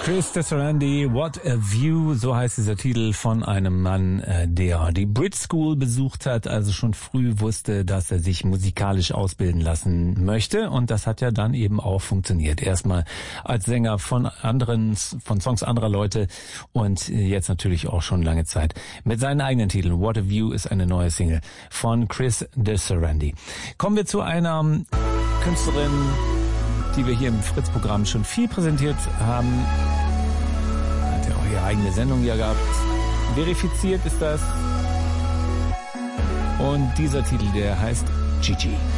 Chris Desserandi, What a View, so heißt dieser Titel von einem Mann, der die Brit School besucht hat, also schon früh wusste, dass er sich musikalisch ausbilden lassen möchte, und das hat ja dann eben auch funktioniert. Erstmal als Sänger von Songs anderer Leute und jetzt natürlich auch schon lange Zeit mit seinen eigenen Titeln. What a View ist eine neue Single von Chris Desserandi. Kommen wir zu einer Künstlerin, die wir hier im Fritz-Programm schon viel präsentiert haben. Hat ja auch ihre eigene Sendung hier gehabt. Verifiziert ist das. Und dieser Titel, der heißt Gigi.